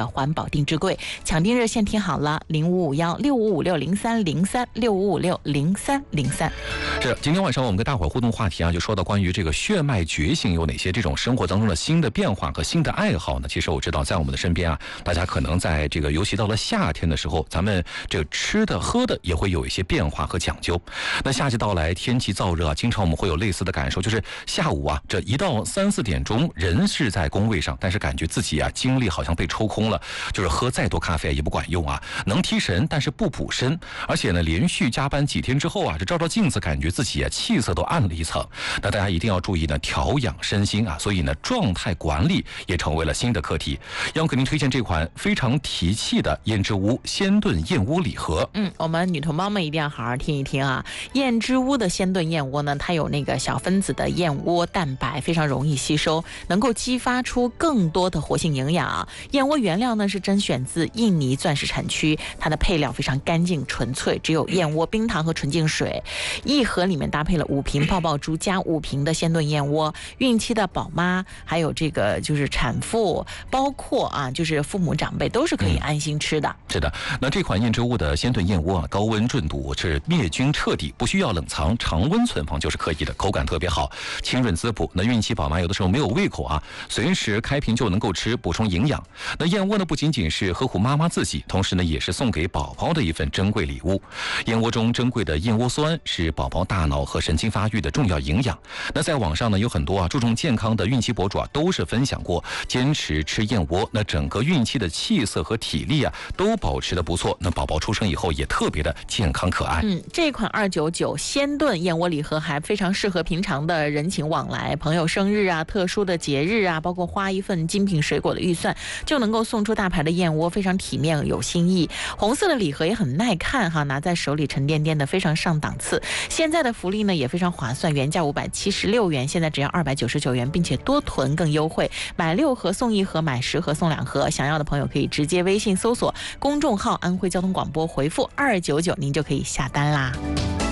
环保定制柜。抢订热线听好了，055165560303，65560303。 是，今天晚上我们跟大伙儿互动话题啊，就说到关于这个血脉觉醒有哪些这种生活当中的新的变化和新的爱好呢？其实我知道在我们的身边啊，大家可能在这个尤其到了夏天的时候，咱们这个吃的喝的也会有一些变化和讲究。那夏季到来，天气燥热啊，经常我们会有类似的感受，就是下午啊，这一到3、4点钟，人是在工位上，但是感觉自己啊精力好像被抽空了，就是喝再多咖啡也不管用啊，能提神但是不补身，而且呢连续加班几天之后啊，这照照镜子感觉自己啊气色都暗了一层。那大家一定要注意呢调养身心啊，所以呢状态管理也成为了新的课题。要给您推荐这款非常提气的燕之屋鲜炖燕窝礼盒。 我们女同胞们一定要好好听一听啊！燕之屋的鲜炖燕窝呢，它有那个小分子的燕窝蛋白，非常容易吸收，能够激发出更多的活性营养。燕窝原料呢是甄选自印尼钻石产区，它的配料非常干净纯粹，只有燕窝、冰糖和纯净水。一盒里面搭配了5瓶爆爆珠加5瓶的鲜炖燕窝，孕期的宝妈，还有这个就是产妇，包括啊就是父母长辈都是可以安心吃的。 是的，那这款燕之屋的鲜炖燕窝啊，高温炖笃，是灭菌彻底，不需要冷藏，常温存放就是可以的，口感特别好，清润滋补。那孕期宝妈有的时候没有胃口啊，随时开瓶就能够吃，补充营养。那燕窝呢，不仅仅是呵护妈妈自己，同时呢，也是送给宝宝的一份珍贵礼物。燕窝中珍贵的燕窝酸是宝宝大脑和神经发育的重要营养。那在网上呢，有很多啊注重健康的孕期博主啊，都是分享过坚持吃燕窝，那整个孕期的气色和体力啊都保持的不错。那宝宝出生以后也特别的健康可爱。 这款299鲜炖燕窝礼盒还非常适合平常的人情往来，朋友生日啊、特殊的节日啊，包括花一份精品水果的预算，就能够送出大牌的燕窝，非常体面有新意。红色的礼盒也很耐看哈，拿在手里沉甸甸的，非常上档次。现在的福利呢也非常划算，原价576元，现在只要299元，并且多囤更优惠，买6盒送1盒，买10盒送2盒。想要的朋友可以直接微信搜索公众号安徽交通广播，回复299，您就可以下单啦。